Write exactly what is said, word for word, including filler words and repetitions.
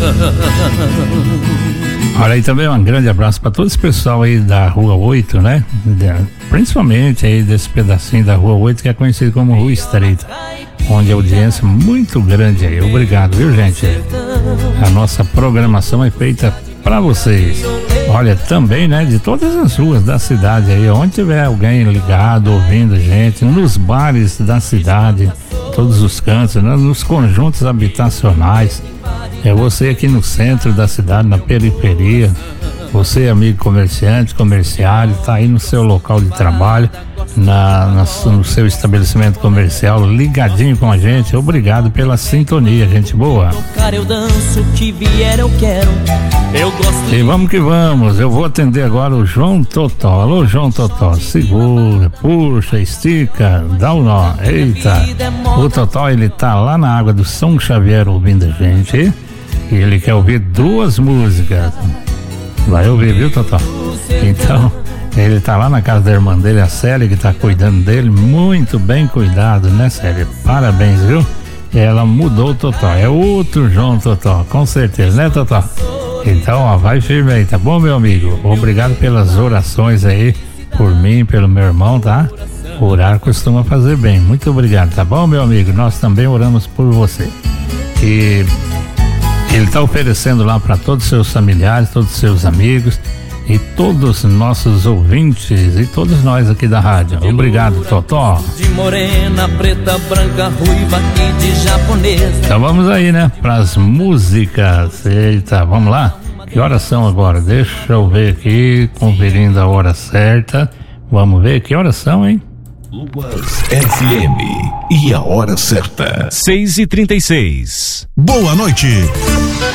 Olha aí também um grande abraço para todo esse pessoal aí da Rua oito, né? Principalmente aí desse pedacinho da Rua oito que é conhecido como Rua Estreita, onde a audiência é muito grande aí. Obrigado, viu, gente? A nossa programação é feita para vocês. Olha, também, né, de todas as ruas da cidade aí, onde tiver alguém ligado, ouvindo gente, nos bares da cidade, todos os cantos, né, nos conjuntos habitacionais. É você aqui no centro da cidade, na periferia, você amigo comerciante, comerciário, tá aí no seu local de trabalho, na, na, no seu estabelecimento comercial, ligadinho com a gente. Obrigado pela sintonia, gente boa. Eu danço, que vier eu quero. Eu gosto. E vamos que vamos, eu vou atender agora o João Totó. Alô, João Totó, segura, puxa, estica, dá o um nó. Eita, o Totó, ele tá lá na água do São Xavier ouvindo a gente, e ele quer ouvir duas músicas. Vai ouvir, viu, Totó? Então, ele tá lá na casa da irmã dele, a Célia, que tá cuidando dele, muito bem cuidado, né, Célia? Parabéns, viu? Ela mudou o Totó, é outro João Totó, com certeza, né, Totó? Então, ó, vai firme aí, tá bom, meu amigo? Obrigado pelas orações aí, por mim, pelo meu irmão, tá? Orar costuma fazer bem, muito obrigado, tá bom, meu amigo? Nós também oramos por você. E ele está oferecendo lá para todos os seus familiares, todos os seus amigos e todos os nossos ouvintes e todos nós aqui da rádio. Obrigado, Totó. De morena, preta, branca, ruiva e de japonesa. Então vamos aí, né, para as músicas. Eita, vamos lá? Que horas são agora? Deixa eu ver aqui, conferindo a hora certa. Vamos ver que horas são, hein? Luas F M e a hora certa. seis e trinta e seis. Boa noite.